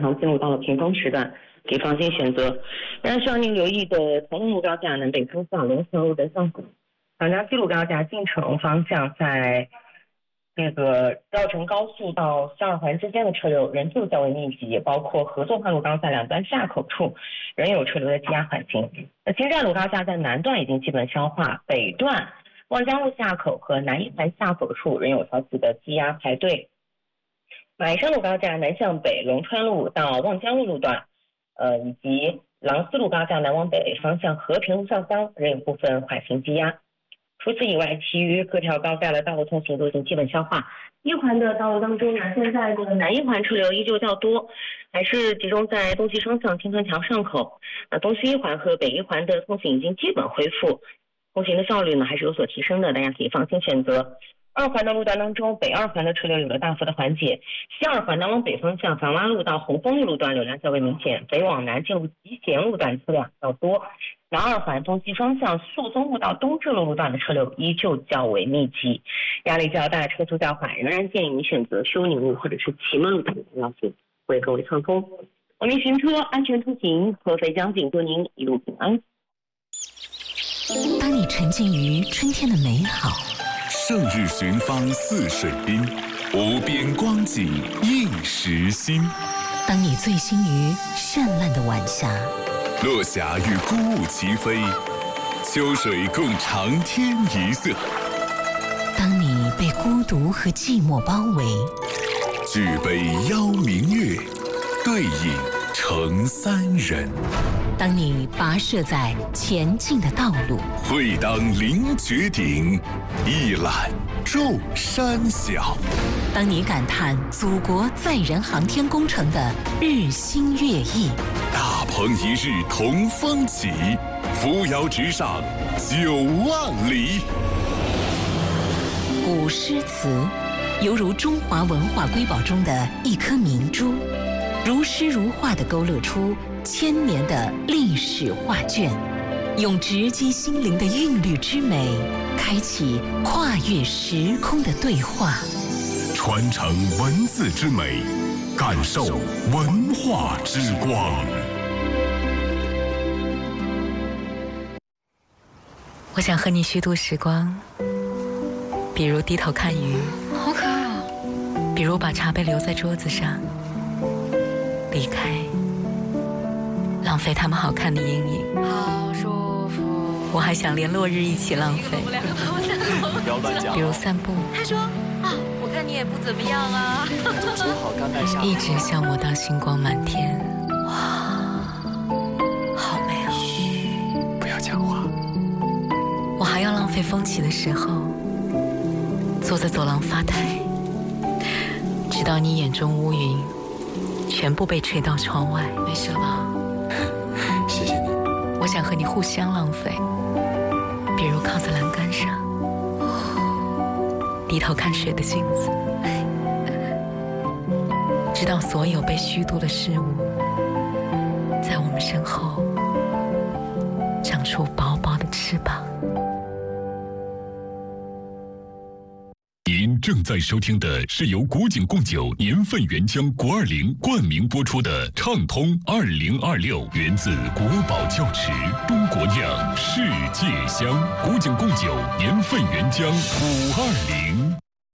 常进入到了平峰时段，可以放心选择。当然需要您留意的同路高架南北方向龙泉路的向北，长江西路高架进城方向在这个绕城高速到西二环之间的车流仍旧较为密集，也包括合作环路高架两端下口处仍有车流的积压缓行。京站路高架在南段已经基本消化，北段望江路下口和南一环下口处仍有小许的积压排队。马鞍山路高架南向北龙川路到望江路路段，以及廊思路高架南往北方向和平路上方仍有部分缓行积压。除此以外，其余各条高架的道路通行都已经基本消化。一环的道路当中呢，现在的南一环车流依旧较多，还是集中在东西双向青川桥上口。东西一环和北一环的通行已经基本恢复，通行的效率呢还是有所提升的，大家可以放心选择。二环的路段当中，北二环的车流有了大幅的缓解，西二环南往北方向樊洼路到红枫路路段流量较为明显，北往南进入集贤路段车辆较多。南二环东西双向肃宗路到东至路路段的车流依旧较为密集，压力较大，车速较缓，仍然建议你选择休宁路或者是祁门路等要求，为各位畅通。文明行车，安全出行，合肥江景祝您一路平安。 当你沉浸于春天的美好， 胜日寻芳泗水滨，无边光景映时新。 当你醉心于绚烂的晚霞， 落霞与孤鹜齐飞，秋水共长天一色。 当你被孤独和寂寞包围， 举杯邀明月，对影成三人。 当你跋涉在前进的道路， 会当凌绝顶，一览众山小。 当你感叹祖国载人航天工程的日新月异， 大鹏一日同风起，扶摇直上9万里。 古诗词犹如中华文化瑰宝中的一颗明珠，如诗如画地勾勒出千年的历史画卷，用直击心灵的韵律之美，开启跨越时空的对话， 传承文字之美，感受文化之光。 我想和你虚度时光，比如低头看鱼， 好渴哦。 比如把茶杯留在桌子上，离开，浪费他们好看的阴影。 好舒服。 我还想连落日一起浪费， 不要乱讲。 比如散步。 他说啊，我看你也不怎么样啊。 说好甘拜下。 一直消磨到星光满天。哇，好美哦。 嘘，不要讲话。 我还要浪费风起的时候，坐在走廊发呆，直到你眼中乌云全部被吹到窗外。没事了吧？ 谢谢你。 我想和你互相浪费，比如靠在栏杆上，低头看水的镜子，直到所有被虚度的事物在我们身后长出薄薄的翅膀。 您正在收听的是由古井贡酒年份原浆520冠名播出的畅通2026，源自国宝窖池，中国酿，世界香。古井贡酒年份原浆520。